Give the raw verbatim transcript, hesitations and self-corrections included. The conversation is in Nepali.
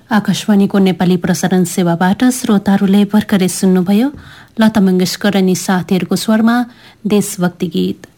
आकाशवाणीको नेपाली प्रसारण सेवाबाट श्रोताहरूले भर्खरै सुन्नुभयो लता मङ्गेशकर अनि साथीहरूको स्वरमा देशभक्ति गीत।